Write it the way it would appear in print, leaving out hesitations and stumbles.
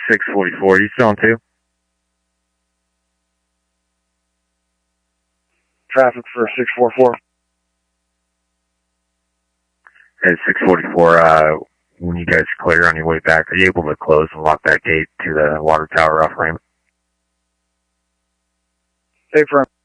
644, you still on 2? Traffic for 644. Hey, 644, when you guys clear on your way back, are you able to close and lock that gate to the water tower off ramp? Stay firm.